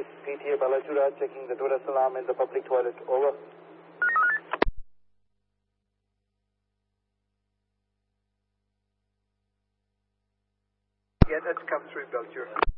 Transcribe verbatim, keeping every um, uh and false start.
P T A Balajura checking the Dura Salam in the public toilet. Over. Yeah, that's come through, Belgium.